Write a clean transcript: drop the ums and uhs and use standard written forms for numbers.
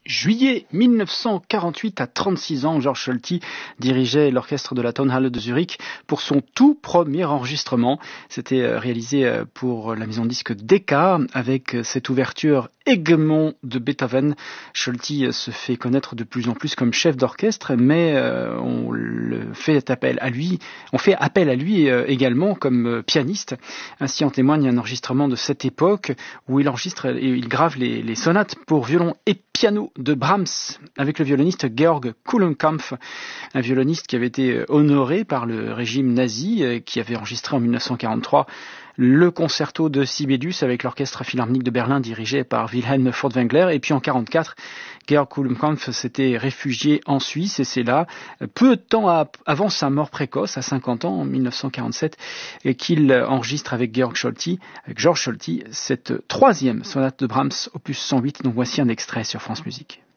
Juillet 1948, à 36 ans, Georg Solti dirigeait l'orchestre de la Tonhalle de Zurich pour son tout premier enregistrement. C'était réalisé pour la maison de disque Decca avec cette ouverture Egmont de Beethoven. Solti se fait connaître de plus en plus comme chef d'orchestre, mais on fait appel à lui également comme pianiste. Ainsi en témoigne un enregistrement de cette époque où il enregistre et il grave les sonates pour violon et piano de Brahms avec le violoniste Georg Kulenkampff, un violoniste qui avait été honoré par le régime nazi, qui avait enregistré en 1943 le concerto de Sibelius avec l'orchestre philharmonique de Berlin dirigé par Wilhelm Furtwängler. Et puis en 1944, Georg Kulenkampff s'était réfugié en Suisse et c'est là, peu de temps avant sa mort précoce, à 50 ans, en 1947, qu'il enregistre avec Georg Solti, cette troisième sonate de Brahms, opus 108. Donc voici un extrait sur France Musique.